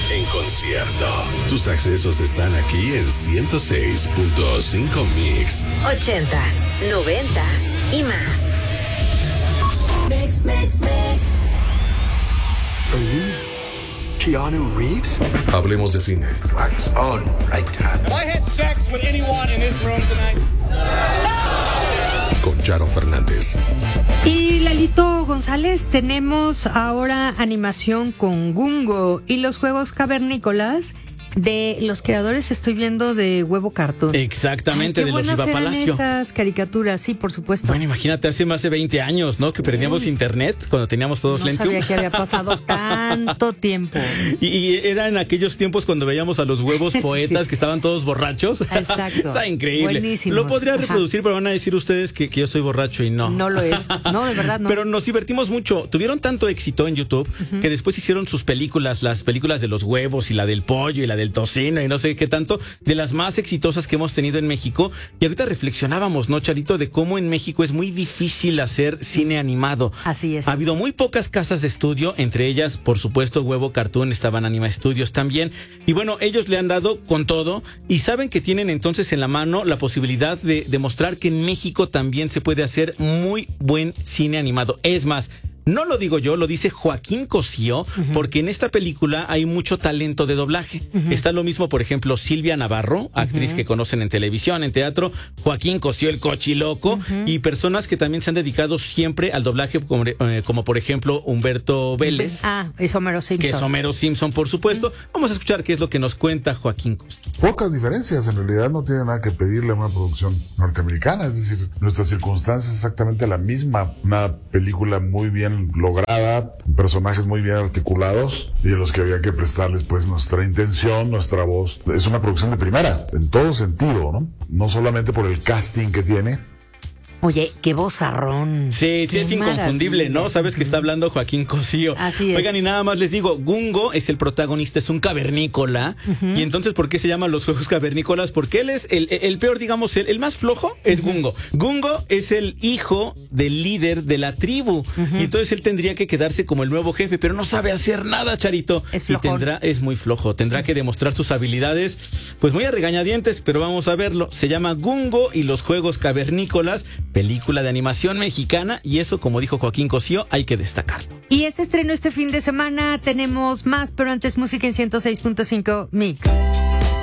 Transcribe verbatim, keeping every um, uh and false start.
en concierto. Tus accesos están aquí en ciento seis punto cinco Mix. Ochentas, noventas y más. Mix, mix, mix. Are you Keanu Reeves? Hablemos de cine. Oh, right time. Have I had sex with anyone in this room tonight? Con Charo Fernández. Y Lalito González, tenemos ahora animación con Gungo y los juegos cavernícolas de los creadores, estoy viendo, de Huevo Cartoon. Exactamente. Ay, de los Iba Palacio. Esas caricaturas, sí, por supuesto. Bueno, imagínate, hace más de veinte años, ¿no? Que perdíamos Uy. internet cuando teníamos todos no Lentium. No sabía que había pasado tanto tiempo. Y, y era en aquellos tiempos cuando veíamos a los huevos poetas que estaban todos borrachos. Exacto. Está increíble. Buenísimos. Lo podría reproducir, Ajá. pero van a decir ustedes que, que yo soy borracho y no. No lo es. No, de verdad no. Pero nos divertimos mucho. Tuvieron tanto éxito en YouTube uh-huh. que después hicieron sus películas, las películas de los huevos y la del pollo y la del tocino y no sé qué tanto, de las más exitosas que hemos tenido en México. Y ahorita reflexionábamos, ¿no, Charito? De cómo en México es muy difícil hacer cine animado. Así es. Ha habido muy pocas casas de estudio, entre ellas, por supuesto, Huevo Cartoon, estaban Anima Studios también. Y bueno, ellos le han dado con todo y saben que tienen entonces en la mano la posibilidad de demostrar que en México también se puede hacer muy buen cine animado. Es más, no lo digo yo, lo dice Joaquín Cosío, uh-huh. porque en esta película hay mucho talento de doblaje. Uh-huh. Está lo mismo, por ejemplo, Silvia Navarro, actriz uh-huh. que conocen en televisión, en teatro, Joaquín Cosío, el cochiloco, uh-huh. y personas que también se han dedicado siempre al doblaje, como, eh, como por ejemplo Humberto Vélez. Ah, es Homero Simpson. Que es Homero Simpson, por supuesto. Uh-huh. Vamos a escuchar qué es lo que nos cuenta Joaquín Cosío. Pocas diferencias, en realidad no tiene nada que pedirle a una producción norteamericana, es decir, nuestra circunstancia es exactamente la misma, una película muy bien lograda, personajes muy bien articulados y a los que había que prestarles pues nuestra intención, nuestra voz. Es una producción de primera, en todo sentido, ¿no? No solamente por el casting que tiene. Oye, qué vozarrón. Sí, sí, qué es inconfundible, maravilla. ¿No? Sabes que está hablando Joaquín Cosío. Así es. Oigan, y nada más les digo, Gungo es el protagonista, es un cavernícola. Uh-huh. Y entonces, ¿por qué se llaman los juegos cavernícolas? Porque él es el, el peor, digamos, el, el más flojo es uh-huh. Gungo. Gungo es el hijo del líder de la tribu. Uh-huh. Y entonces él tendría que quedarse como el nuevo jefe, pero no sabe hacer nada, Charito. Es flojón. Y tendrá, es muy flojo. Tendrá que demostrar sus habilidades, pues muy a regañadientes, pero vamos a verlo. Se llama Gungo y los juegos cavernícolas, película de animación mexicana, y eso, como dijo Joaquín Cosío, hay que destacarlo. Y ese estreno este fin de semana, tenemos más, pero antes música en ciento seis punto cinco Mix.